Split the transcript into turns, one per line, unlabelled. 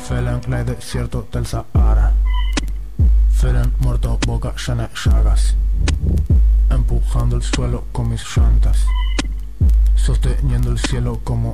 Felen en el desierto del Sahara. Felen muerto, boca llena de llagas, empujando el suelo con mis llantas, sosteniendo el cielo como